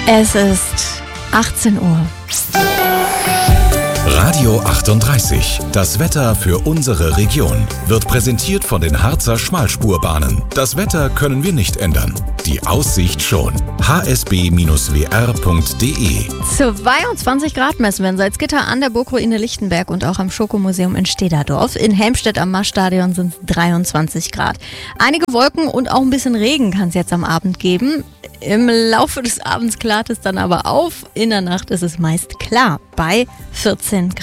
Es ist 18 Uhr. Radio 38. Das Wetter für unsere Region wird präsentiert von den Harzer Schmalspurbahnen. Das Wetter können wir nicht ändern. Die Aussicht schon. hsb-wr.de 22 Grad messen wir in Salzgitter, an der Burgruine Lichtenberg und auch am Schokomuseum in Stederdorf. In Helmstedt am Marststadion sind es 23 Grad. Einige Wolken und auch ein bisschen Regen kann es jetzt am Abend geben. Im Laufe des Abends klart es dann aber auf. In der Nacht ist es meist klar bei 14 Grad.